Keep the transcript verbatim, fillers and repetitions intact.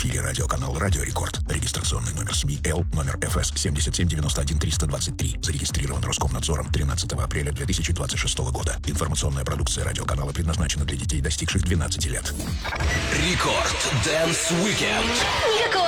телерадиоканал «Радио Рекорд». Регистрационный номер СМИ Л, номер эф эс семь семь девять один три два три. Зарегистрирован Роскомнадзором тринадцатого апреля две тысячи двадцать шестого года. Информационная продукция радиоканала предназначена для детей, достигших двенадцати лет. Рекорд Дэнс Уикенд.